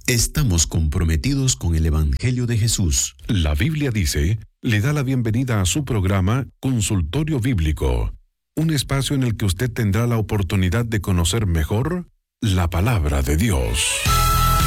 Estamos comprometidos con el Evangelio de Jesús. La Biblia dice, le da la bienvenida a su programa Consultorio Bíblico, un espacio en el que usted tendrá la oportunidad de conocer mejor la palabra de Dios.